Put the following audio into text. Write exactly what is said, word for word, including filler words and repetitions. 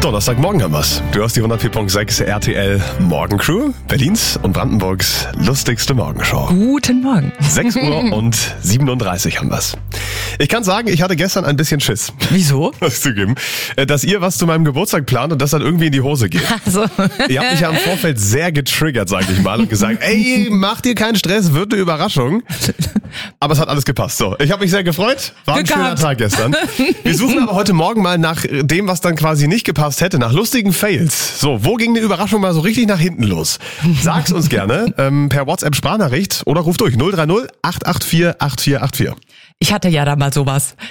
Donnerstagmorgen haben wir's. Du hast die hundertvier Komma sechs R T L Morgencrew, Berlins und Brandenburgs lustigste Morgenshow. Guten Morgen. sechs Uhr und siebenunddreißig haben wir's. Ich kann sagen, ich hatte gestern ein bisschen Schiss. Wieso? Was zugeben, dass ihr was zu meinem Geburtstag plant und das dann irgendwie in die Hose geht. Also. Ihr habt mich ja im Vorfeld sehr getriggert, sag ich mal, und gesagt, ey, mach dir keinen Stress, wird eine Überraschung. Aber es hat alles gepasst. So, ich habe mich sehr gefreut. War ein Glück schöner gehabt. Tag gestern. Wir suchen aber heute Morgen mal nach dem, was dann quasi nicht gepasst hätte, nach lustigen Fails. So, wo ging die Überraschung mal so richtig nach hinten los? Sag's uns gerne ähm, per WhatsApp-Sprachnachricht oder ruft durch null drei null acht acht vier acht vier acht vier. Ich hatte ja da mal sowas.